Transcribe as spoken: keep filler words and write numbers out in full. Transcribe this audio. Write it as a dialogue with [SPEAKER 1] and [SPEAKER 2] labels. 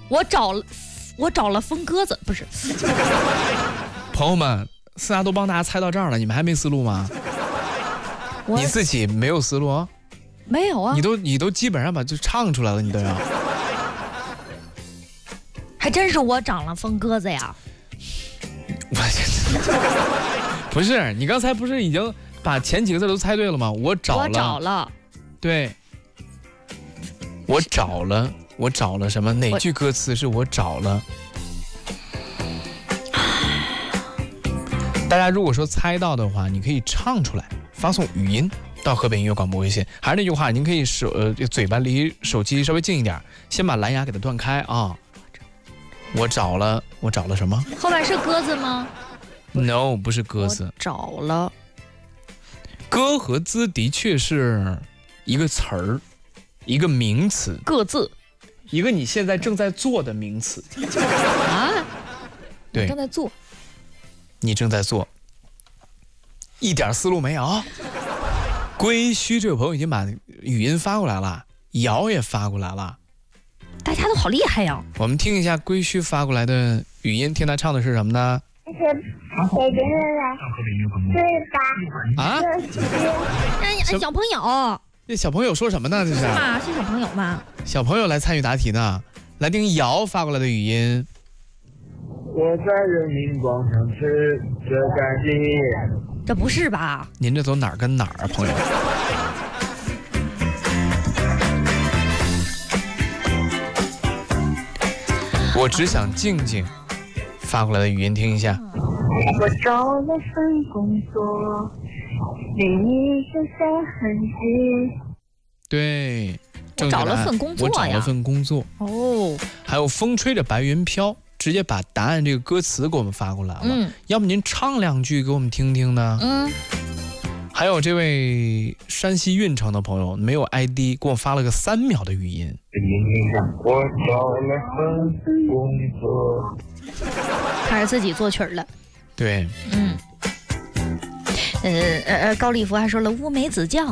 [SPEAKER 1] 我找了，我找了疯鸽子，不是。
[SPEAKER 2] 朋友们，思佳都帮大家猜到这儿了，你们还没思路吗？你自己没有思路啊？
[SPEAKER 1] 没有啊。
[SPEAKER 2] 你都你都基本上把就唱出来了，你都要。
[SPEAKER 1] 还真是我长了疯鸽子呀！
[SPEAKER 2] 我不是，你刚才不是已经把前几个字都猜对了吗？我找了，
[SPEAKER 1] 我找了，
[SPEAKER 2] 对，我找了，我找了什么？哪句歌词是我找了？大家如果说猜到的话，你可以唱出来，发送语音到河北音乐广播微信。还是那句话，您可以手呃嘴巴离手机稍微近一点，先把蓝牙给它断开啊。我找了，我找了什么？
[SPEAKER 1] 后面是鸽子吗
[SPEAKER 2] ？No， 不是鸽子。
[SPEAKER 1] 找了，
[SPEAKER 2] 鸽和兹的确是一个词儿，一个名词。
[SPEAKER 1] 各自，
[SPEAKER 2] 一个你现在正在做的名词。
[SPEAKER 1] 啊？
[SPEAKER 2] 对，
[SPEAKER 1] 正在做。
[SPEAKER 2] 你正在做，一点思路没有。归墟这位朋友已经把语音发过来了，瑶也发过来了。
[SPEAKER 1] 大家都好厉害呀！
[SPEAKER 2] 我们听一下归墟发过来的语音，听他唱的是什么呢？
[SPEAKER 3] 是北京的对吧？
[SPEAKER 2] 啊？
[SPEAKER 1] 哎呀，小朋友，
[SPEAKER 2] 这小朋友说什么呢？这是？
[SPEAKER 1] 是吗？是小朋友吗？
[SPEAKER 2] 小朋友来参与答题呢，来听瑶发过来的语音。
[SPEAKER 4] 我在人民广场吃着炸鸡。
[SPEAKER 1] 这不是吧？
[SPEAKER 2] 您这走哪儿跟哪儿啊，朋友？我只想静静发过来的语音听一下。
[SPEAKER 3] 我找了份工作，离你就在很近。
[SPEAKER 2] 对，
[SPEAKER 1] 我找了份工作呀。
[SPEAKER 2] 我找了份工作。
[SPEAKER 1] 哦。
[SPEAKER 2] 还有风吹着白云飘，直接把答案这个歌词给我们发过来了。
[SPEAKER 1] 嗯。要
[SPEAKER 2] 不您唱两句给我们听听呢？
[SPEAKER 1] 嗯。
[SPEAKER 2] 还有这位山西运城的朋友没有 I D， 给我发了个三秒的语音。
[SPEAKER 4] 我找了份工作，
[SPEAKER 1] 开始自己作曲了。
[SPEAKER 2] 对，
[SPEAKER 1] 嗯，呃呃呃，高丽福还说了乌梅子酱。